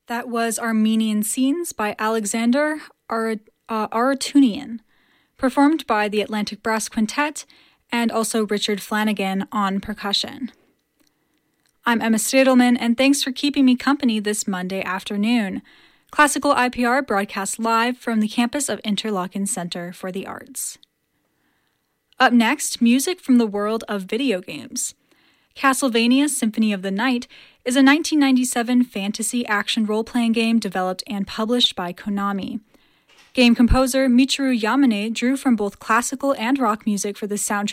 That was Armenian Scenes by Alexander Aratunian, performed by the Atlantic Brass Quintet and also Richard Flanagan on percussion. I'm Emma Stadelman, and thanks for keeping me company this Monday afternoon. Classical IPR broadcasts live from the campus of Interlochen Center for the Arts. Up next, music from the world of video games. Castlevania Symphony of the Night is a 1997 fantasy action role-playing game developed and published by Konami. Game composer Michiru Yamane drew from both classical and rock music for the soundtrack